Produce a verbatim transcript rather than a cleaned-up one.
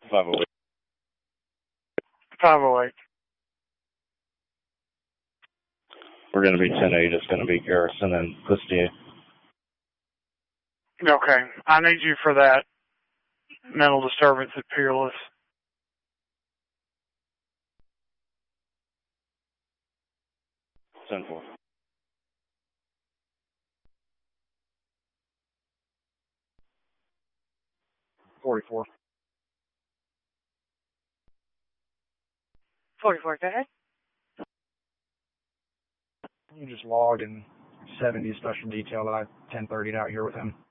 five oh eight. five oh eight. We're going to be ten eight. It's going to be Garrison and Christie. Okay. I need you for that mental disturbance at Peerless. ten four. forty-four. forty-four, go ahead. You just logged in seventy special detail that I ten thirty'd out here with him.